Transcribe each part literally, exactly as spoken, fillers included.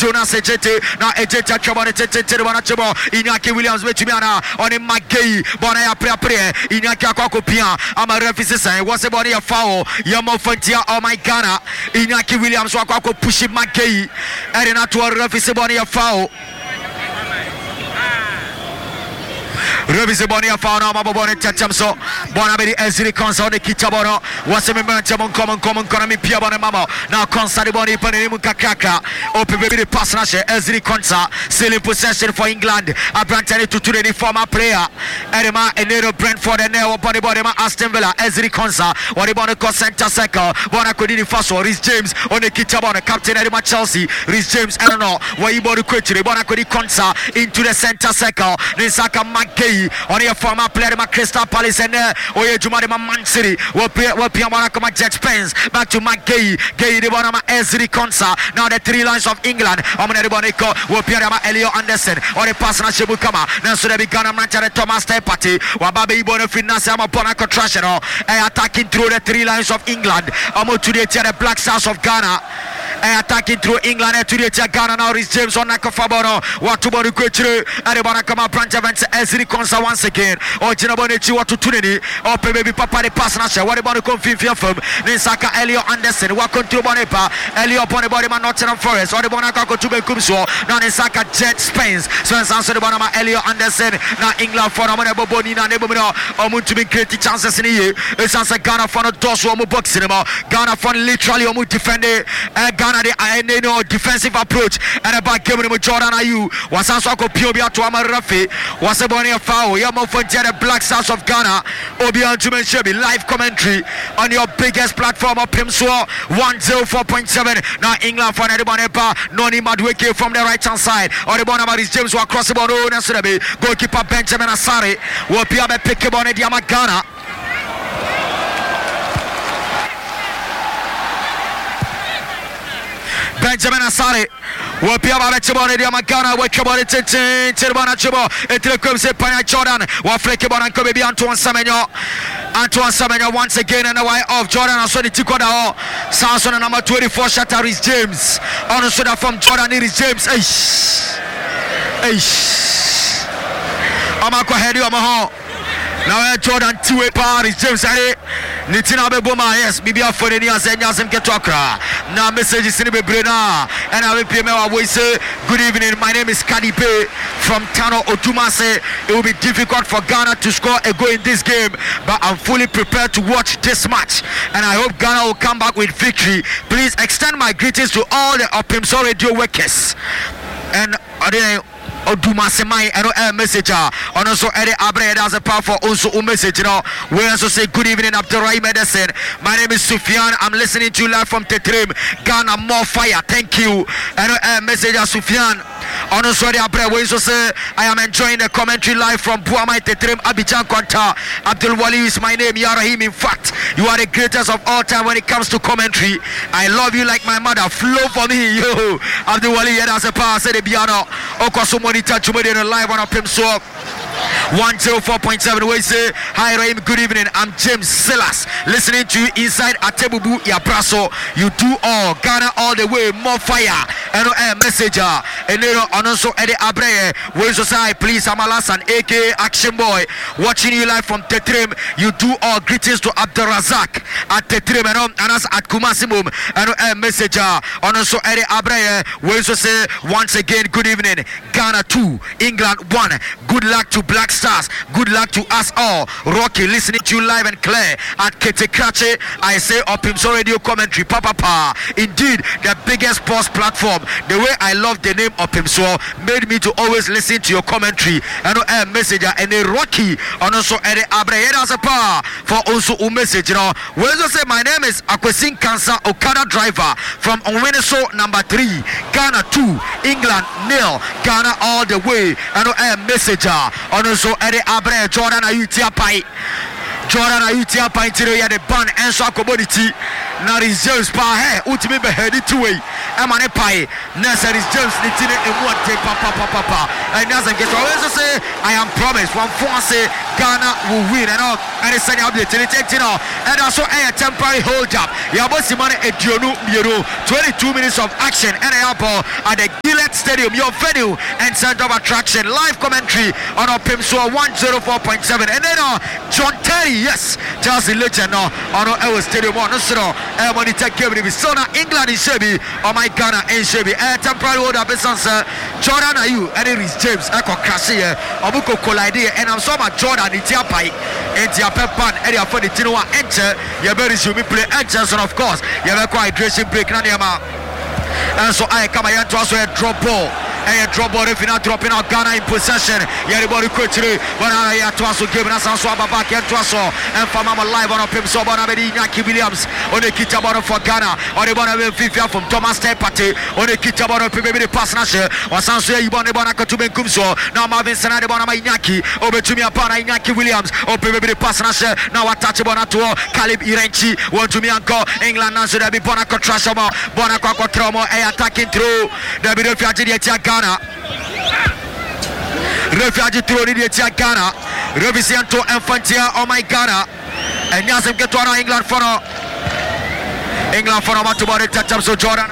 Jonas Ejete na Ejete Chabone Tete Wana Chabo Iñaki Williams Wetumiana on a Magay Bona ya pre pre Iñaki Akoko Pia ama referee say was about a foul Yamo Fantia oh my Ghana Iñaki Williams Akoko pushi Magay Erina to a referee body a foul Revise Bonia Fauna Mabone Tachamso Bonabedi Ezri Consa de Kitabono was a member of common common economy Piabone Mamo now Consa Boni Panemu Kakaka open baby pass Ezri Consa still in possession for England a branch to today the former player Edema Enero Brentford and Neo Body Bodema Aston Villa Ezri Consa what about the center circle Bonacodini Faso Rhys James on the Kitabone captain Edema Chelsea Rhys James I don't know why you bought the quickly Bonacodi Consa into the center circle Nisaka Magay on your former player Crystal Palace and Oye Jumari Man City will play will be Monaco Jack Spence back to McGay Gay the Bonama Ezri Consa now the three lines of England Omane Bonico will be Elio Anderson or the pass na Shibukama now so they began Manchester Thomas Tepati Wababe Ibono Finasama Bonaco Trashano attacking through the three lines of England Omo to the Black Stars of Ghana attacking through England to the Ghana now is James on Nakafabono what to Bonu Kuchu and the Bonacama branch events Ezri Consa once again or Jinabonichi what to Tunini or baby Papa the pass na what about the confusion from Nisaka Elio Anderson what control Bonepa Elio Bonebody man Nottingham Forest or the Bonaco to be Kumso now Nisaka Jet Spence so it's answer the Bonama Elio Anderson now England for Amonebo Bonina Nebumino or Mun to be creating chances in here it's answer Ghana for no Dosso Omu boxing Ghana for literally Omu defender and Ghana the I know defensive approach and about giving him Jordan Ayew was answer Piobia to Amarafi was a Bonia foul Yamo Fontier the Black Stars of Ghana Obian Jumen Shebi live commentary on your biggest platform of Pimswa one oh four point seven now England for Nedibonepa Noni Madueke from the right hand side or the Bonama is James who across the border goalkeeper Benjamin Asare will be able to pick up on the Ghana Benjamin Asare will be able to bone the Ghana will come on it Tirbana Chubo it comes a Pana Jordan will flick it on Kobe Antoine Semenyo Antoine Semenyo once again and the way of Jordan and so the Tikoda Samson number twenty-four Shatter is James on the soda from Jordan it is James Aish Aish Amako Hedi Omaho now Jordan two way power is James Harry Nitina Beboma yes Bibia for the Nia Zenyasem Ketokra now message is in the Brena and I will pay me say good evening my name is Kadipe from Tano Otumase it will be difficult for Ghana to score a goal in this game but I'm fully prepared to watch this match and I hope Ghana will come back with victory please extend my greetings to all the Opimso radio workers and uh, Oduma Semai and a message on also Eddie Abre as a powerful also a message you know we also say good evening Abdurrahim Medicine my name is Sufyan I'm listening to you live from Tetrim Ghana more fire thank you and a message Sufyan on also Eddie Abre we also say I am enjoying the commentary live from Buamai Tetrim Abidjan Kwanta Abdul Wali is my name Ya Rahim in fact you are the greatest of all time when it comes to commentary I love you like my mother flow for me yo Abdul Wali as a power say the piano Okosumo touch live on a Pimso one oh four point seven we say hi Rahim good evening I'm James Silas listening to you inside Atebubu Yabraso you do all Ghana all the way more fire and a messenger and then also Eddie Abre we so say please I'm Alasan aka Action Boy watching you live from Tetrim you do all greetings to Abdurazak at Tetrim and us at Kumasimum and a messenger and also Eddie Abre we so say once again good evening Ghana two England one good luck to Black Stars good luck to us all Rocky listening to you live and clear at Kete Krache I say Opimso radio commentary Papa Pa indeed the biggest sports platform the way I love the name Opimso made me to always listen to your commentary and a messenger and a Rocky and also Eddie Abre as a power for also a message you know we also say my name is Akwesin Kansa Okada driver from Onweneso number three Ghana two England nil Ghana all the way and a messenger and also Eddie Abre Jordan Ayew Tiapai Jordan Ayew Tiapai today at the ban and so commodity na Rhys James pa he ultimate be head two way e ma ne pai na Rhys James ni tine e mu ante pa pa pa pa and as I get always say I am promised one for say Ghana will win and all and it's an update and it's you know and also a temporary hold up ya boss money e dionu miero twenty-two minutes of action and a ball at the Gillette Stadium, your venue and center of attraction. Live commentary on our P I M S O one oh four point seven and then uh, John Terry, yes, Chelsea legend uh, on our Ewo Stadium on us no uh, monitor game with Sona England in Shebi or my Ghana in Shebi a temporary hold up is on sir Jordan Ayew and Rhys James echo crash here Obuko collide and I'm so much Jordan in Tiapai in Tiapan area for the Tinoa enter you better resume play enter so of course you have a quiet dressing break Nanyama and so I come here to also a drop ball and a drop ball if you're not dropping out Ghana in possession everybody quickly but I have to also give us also back here to also and from our live on a P I M S O on a Iñaki Williams on the kita ball for Ghana on the ball Vivia from Thomas Tepate on the kita ball maybe the pass nashe was answer you want the ball to Ben Kumso now Marvin Senade ball Iñaki over to me upon Iñaki Williams or maybe the pass nashe now attach ball to Caleb Irenchi want to me uncle England now so there be Bonako Trashamo Bonako Tromo a attacking through the video Ghana Refugee through the Ghana Revisianto Infantia oh my Ghana and Yazim get to England for England for a to body touch up so Jordan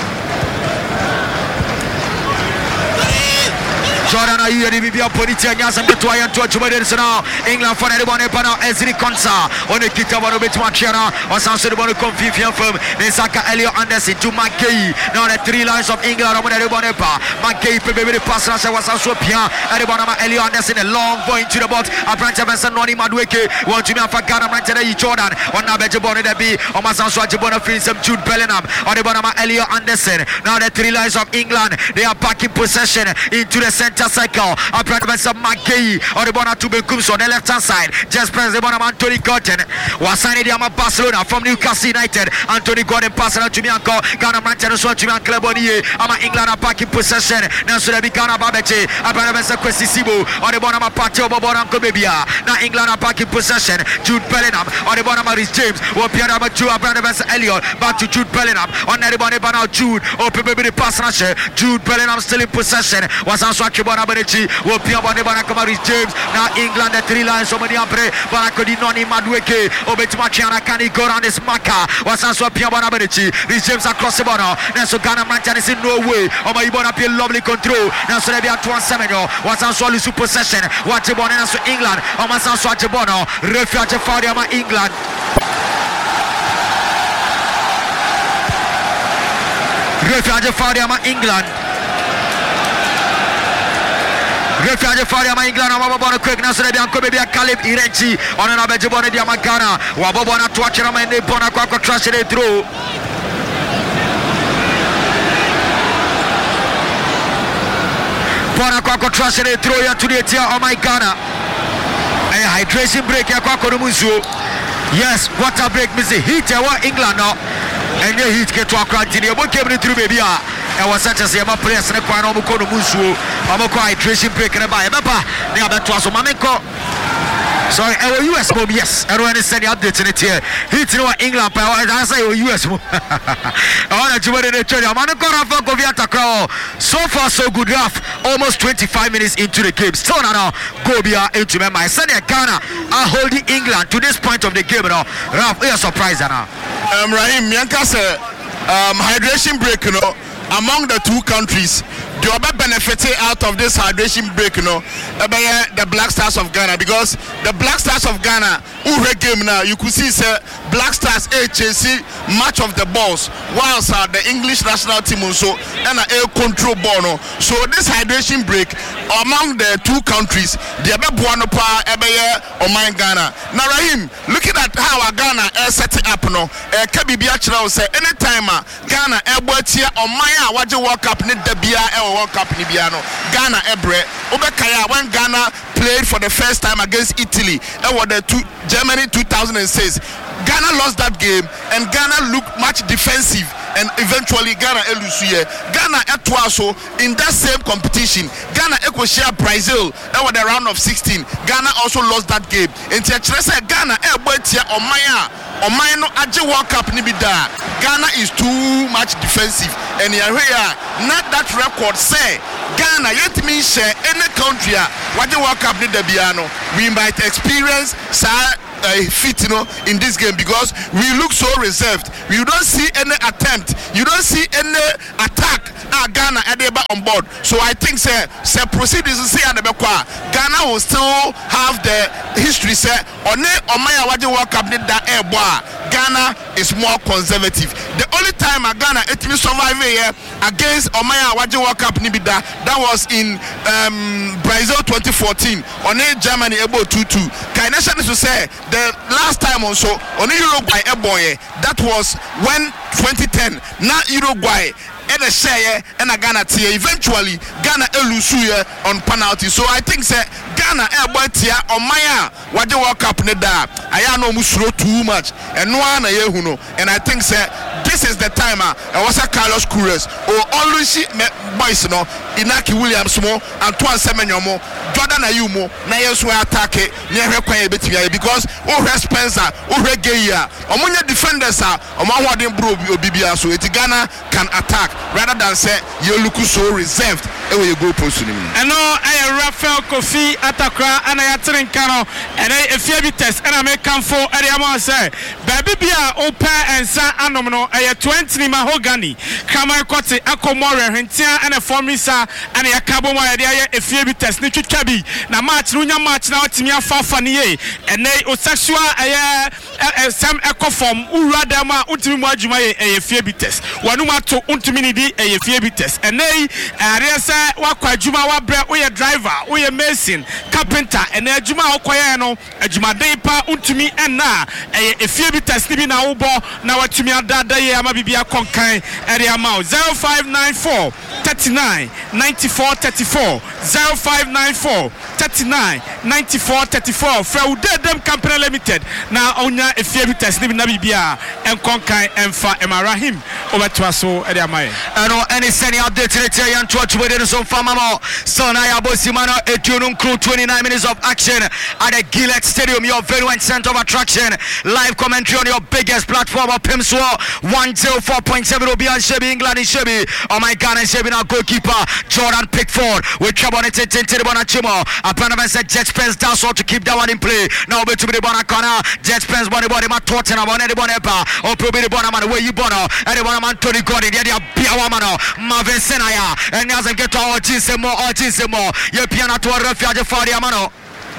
Jordan Ayew and Bibia Ponitia Yazim get to Iron to now England for anyone Epana Ezri Konsa on the Kita Bonobit Machana or Sanso Bono Confusion from Nisaka Elio Anderson to McKay. Now the three lines of England on everyone Epa McKay baby pass was also Pia and Elio Anderson a long point to the box a branch of Noni Madweke want to be for Ghana Manchester Jordan on Nabejabone the B on Masanso Jabona Prince of Jude Bellingham on the Bonama Elio Anderson. Now the three lines of England they are back in possession into the center cycle. A branch of McKay on the Bona to Bekumso on the left hand side. Just press the Bonam Anthony Gordon was signed Diama Barcelona from Newcastle United. Anthony Gordon passing out to Mianco Ghana Manchester to Mian Clebonier. I'm England are back in possession. Now so they be Ghana Babeche. A branch of Kwesi Sibo on the Bonama Patio Boboranko Bebia. Now England are back in possession. Jude Bellingham on the Bonama Rhys James. Or Pierre Abatu a branch of Elliot back to Jude Bellingham on the Bonama now Jude. Open baby the pass rusher. Jude Bellingham still in possession. Was also Akibona Benechi. Or Pierre Bonama Rhys James. Now England the three lines of Maniapre. Barakodi Noni Madweke. Obetmachiana can he go around this marker? Was also Piabana Benici. Rhys James across the border. Now so Ghana Manchester is in no way. Oh my Ibona P lovely control. Now so they be at one Semenyo. Was also Lusu possession. What Jibona and so England. Oh my son so Jibono. Refuge Fadiama England. Refuge Fadiama England. Refuge Fadiama England. I'm about to quick now so they be uncle baby Caleb Irenchi on an Abejabone Diama Ghana. Wabona to watch them and they bona quack trash it through. Bona quack trash it through ya to the tier of my Ghana. A hydration break ya quack musu. Yes, water break means the heat ya England now. And the heat get to a crack in your book through baby. I was such as a place and a quite almost musu. I'm a quiet hydration break and a buy. Remember, they are to us. Mameko. Sorry, our U S move, yes. I don't understand the updates in it here. He's in England, but I say U S move. I want to in the church. I'm going to go via Takao. So far, so good, Raf. Almost twenty-five minutes into the game. Still now, go via into my son. Ghana are holding England to this point of the game. Now, Raf, we are surprised now. Um, Rahim, Yanka said, um, hydration break, you know, among the two countries. The other benefited out of this hydration break, you know, the Black Stars of Ghana, because the Black Stars of Ghana, who game now, you could see, sir, Black Stars H A C match of the balls, whilst uh, the English national team also and a air control ball. So this hydration break among the two countries, the other one pa ebeye or my Ghana. Now Rahim, looking at how our Ghana is setting up now, uh, Kabi say anytime uh, Ghana airboat here or my what you walk up need the beer. World Cup in Ibiano, Ghana Ebre, Obekaya when Ghana played for the first time against Italy, and what the two, Germany two thousand six. Ghana lost that game, and Ghana looked much defensive, and eventually Ghana elusuye. Ghana etwaso in that same competition. Ghana equashare Brazil, and what the round of sixteen. Ghana also lost that game. And Ghana ebetia or Maya. Oman no aje World Cup ni bi da. Ghana is too much defensive and here not that record say Ghana yet me share any country what the World Cup ni da biano. We might experience sa Uh, fit you know in this game because we look so reserved. You don't see any attempt, you don't see any attack uh, Ghana and they on board. So I think say say proceed is say and Ghana will still have the history say on on my World Cup that air boy Ghana is more conservative. The only time a Ghana it survive here against Omaya World Cup Nibida that was in um, Brazil twenty fourteen on Germany able two two. Kaination is to say the last time also on Uruguay boy that was when twenty ten not Uruguay and a share and a Ghana tier eventually Ghana elusuye on penalty. So I think say Ghana airboy tier on Maya what the World Cup neda I know musro too much and no one yehuno and I think say this is the time I was a Carlos Cruz or always boys no Inaki Williams mo Antoine Semenyomo Jordan Ayumo na yesu attack e hwe kwan e betimia because o hwe Spencer o hwe Geya omunya defenders a omo ahoden bro obibia so eti Ghana can attack rather than say you look so reserved e we go post ni eno aye Rafael Kofi Atakra ana ya trenka no ene efie bi test ana me kamfo ere am say baby bia open ensa anom no aye twenty ni mahogany kama kwete akomore hwentia ana formisa ana ya kabo mo ade aye efie bi test ni twitwa bi na match no nya match na otimi afafa ne ye ene o sexual aye sem ekofom ura dem a otimi mu adwuma ye efie bi test wanu mato otimi ni di efie bi test ene are say wakwa adwuma wa bre oye driver oye mason carpenter ene adwuma okoye no adwuma den pa otimi ena efie bi test ni bi na wo bo na watumi adada ye ama bibia konkan area amount zero five nine four thirty-nine ninety-four thirty-four zero five nine four thirty-nine ninety-four thirty-four Fraud Dem Company Limited na onya efie bi test ni bi na bibia en konkan emfa Emarahim obetwa so area amaye eno any send update today yan touch with it so famamo so na ya bosimano etunun crew twenty-nine minutes of action at the Gillette Stadium, your very one center of attraction, live commentary on your biggest platform of Pimswo one oh four point seven Obian Shebi England in Shebi. Oh my God, and Shebi now goalkeeper Jordan Pickford with trouble on it to the Bonachimo. A Panaman said Jet Spence does all to keep that one in play. Now be to be the Bonacana, Jet Spence body body man Tottenham on any Bonepa or probably the Bonaman where you bono and the Bonaman Tony Gordon, the other Piawamano, Marvin Senaya, and as I get to our Gisemo or Gisemo, your piano to a refuge for the Amano.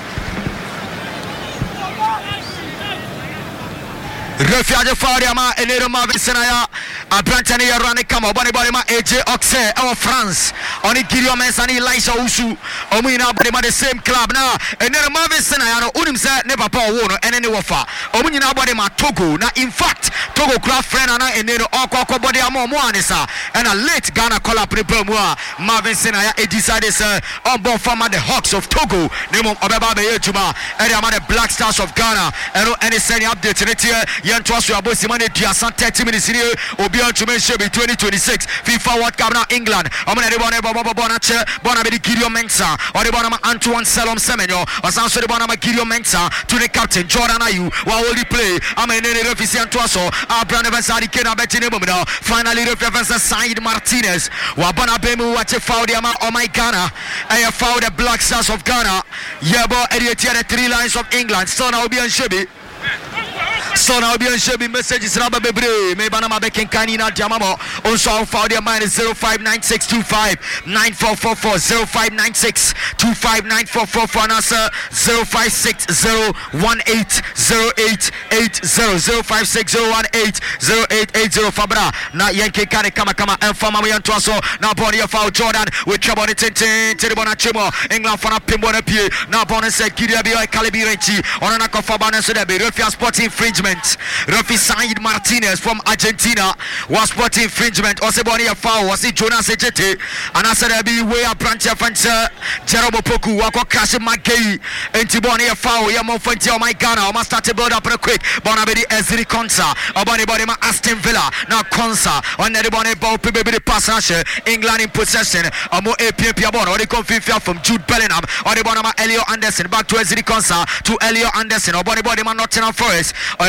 Refuge for the Ama, and little Marvin Senaya, a Brantani Rani Kamo, Bonnie Bonima, A J Oxe, our France, only Gideon Mensani, Elisha Usu, Omina, Bonima, the same club now, and little Marvin Senaya, Unim said, never power one, and any wafa, Omina Bonima, Togo, now in fact, Togo club friend, and little Oko Body Amo Moanisa, and a late Ghana call up Prepomua, Marvin Senaya, a decided, sir, on board from the Hawks of Togo, Nemo Obabe Juma, and the Black Stars of Ghana, and any sending update here. Yan Twasu Abosimane Diasan thirty minutes here. Obion Chumenshebe twenty twenty-six FIFA World Cup now England. Amana de Bona Baba Bonache, Bona Bedi Gideon Mensah, or the Bona Antoine Salom Semenyo, or Sanso de Bona Gideon Mensah to the captain Jordan Ayu, while only play. Amene Refisi Antwaso, Abraham Evans Kena Betinemo. Finally, Reference Said Martinez, Wabana Bemu Wache Faudiama, oh my Ghana. I have found the Black Stars of Ghana. Yabo Ediatia, the three lines of England. So now Obion Shebi. So now be on Shebi messages Rabba Bebre, Mebanama Bekin Kanina Jamamo, also found your mind is zero five nine six two five nine four four four zero five nine six two five nine four four four answer zero five six zero one eight zero eight eight zero zero five six zero one eight zero eight eight zero Fabra. Now Yankee Kane Kama Kama and Fama Yantuaso. Now Bonnie foul Jordan with trouble in Tintin, Teribona Chimo, England for a Pimbona P. Now Bonnie said Kirabia Calibirechi on an Akofabana so that be Rufia Sporting infringement. Rafi Said Martinez from Argentina was spot infringement. Oseboni a foul. Was it Jonas Ejete? And I said, be way a branch of Fancher, Jerobo Poku, Wako Kashi Magay, and Tiboni a foul. Yamo Fanti, oh my God, I must start to build up real quick. Bonabedi Ezri Konsa, Obani Bodima Aston Villa, now Konsa, on the Bonnie Bow, Baby Passage, England in possession, a more A P P Abon, or the confifia from Jude Bellingham, or the Bonama Elio Anderson, back to Ezri Konsa, to Elio Anderson, or Bonnie Bodima Nottingham Forest, or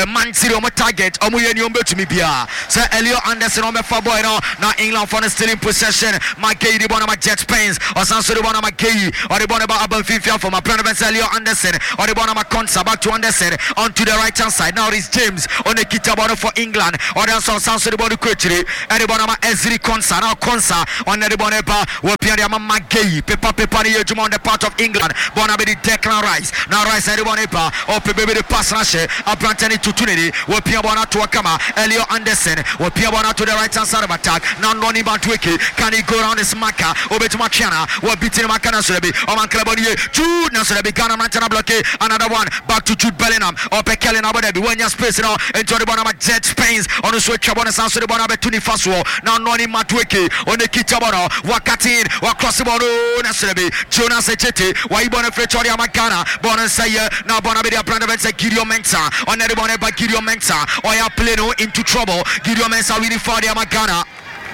or Man City on my target or my any to me bia. Sir Elio Anderson on my far boy now. Now England for the still in possession. My gay the one of my jet pains or some sort of one of my gay or the one about Abel Fifia for my brother Elio Anderson or the one of my Consa back to Anderson onto the right hand side. Now it's James on the kita ball for England or the some sort of body quickly and the one of my Ezri Consa now Consa on the one about will be my gay Peppa Peppa on the part of England. Bonabe the Declan Rice now Rice and the one about or baby the pass rush a Brantany to Tunity will be about to Akama Elio Anderson will be about to the right hand side of attack. Now Noni Bantwiki can he go around this Maka over to Machana will beat him Makana Surabi or Manclabonier Jude Nasurabi Ghana Mantana blockade another one back to Jude Bellingham or Pekelin Abu when you're spacing out into the Bonama Jet Spains on the switch of the Sanso de Bonabe Tuni Faso now Noni Matwiki on the Kitabano Wakatin or Crossiboro Nasurabi Jonas Echete why Bonafretoria Makana Bonasaya now Bonabedia Brandavets Gideon Mensa on the Bonaba Gideon Mensa or ya Pleno into trouble Gideon Mensa really for the Makana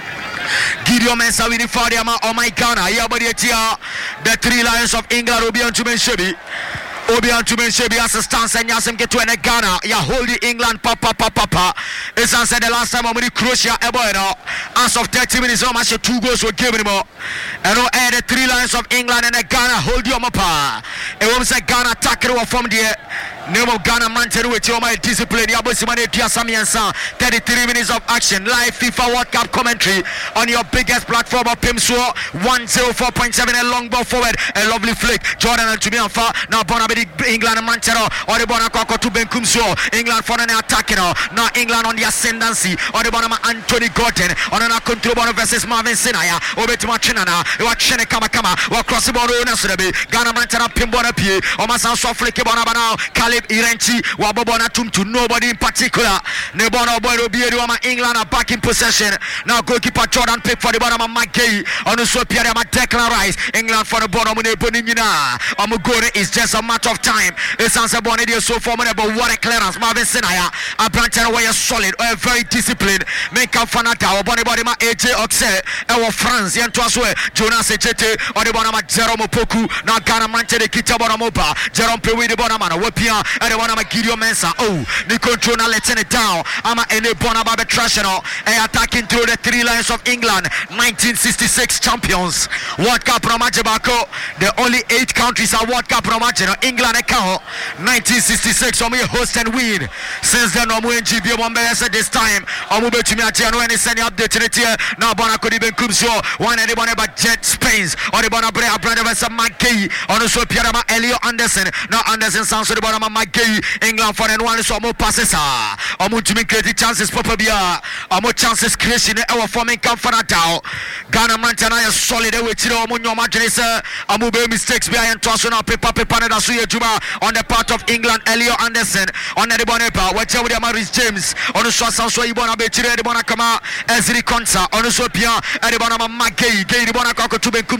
Gideon Mensa with the Fadiama oh my Ghana Yabadia the three Lions of England will be on to Menshebi Obian to Menshebi as a stance and Yasem get to an Ghana ya hold the England papa papa papa it's answered the last time I'm with Croatia Eboino as of thirty minutes how much two goals were given him and all the three Lions of England and Ghana hold your mapa it was a Ghana tackle from the name of Ghana Manchester with your my discipline Yabosimane Tiasamiansa thirty-three minutes of action live FIFA World Cup commentary on your biggest platform of Pimswo one oh four point seven a long ball forward a lovely flick Jordan and Tumianfa now Bonabedi England and Manchester or the Bonakoko to Benkumso England for an attacking now England on the ascendancy or the Bonama Anthony Gordon on an control ball versus Marvin Sinaya over to Machinana Wachene Kamakama or cross the ball Ghana Manchester Pimbona P or Masan Soflick Bonabana Kali Irenchi Wabobona Tum to nobody in particular. Nebona Boy Obiedoma England are back in possession. Now goalkeeper Jordan pick for the bottom of McGay. On the swap here, Declan Rice. England for the bottom of the Bonina. Amugore is just a matter of time. It's answer Bonadio so formidable. What a clearance. Marvin Sinaya. A branch away a solid or a very disciplined. Make up Fanata or Bonibodima A J Oxe. Our France Yantuaswe. Jonas Echete or the bottom of Jerome Poku. Now Ghana Manchester Kitabonamopa. Jerome Pewi the bottom of Wapia. And the one of Gideon Mensa. Oh, the control now letting it down. I'm a Bonababe Trashano. And attacking through the three Lions of England. nineteen sixty-six champions. World Cup Ramajabako. The only eight countries are World Cup Ramajano. England account. nineteen sixty-six. Omu host and win. Since then, Omu and G B Bombay this time. Omu Betumia Tiano and sending update in it here. Now Bonakodi Ben Kumso. One and the Bonaba Jet Spains. Or the Bonabrea brother Vesa Mackey. On the Swap Pierama Elio Anderson. Now Anderson sounds to the Bonama Mackey. England for an one so more passes. Omu to make creative chances for Pabia. Omu chances creation. Our forming come for that out. Ghana Mantana is solid with you. Omu no Majanisa. Omu be mistakes behind Tosso now. Pepa Pepa na Suya Juma on the part of England. Elio Anderson on the Bonepa. Watch out with Maurice James. On the Swat Sanso Ibona Betire. The Bonakama. Ezri Konsa. On the Swapia. And the Bonama Mackey. Gay the Bonakako to be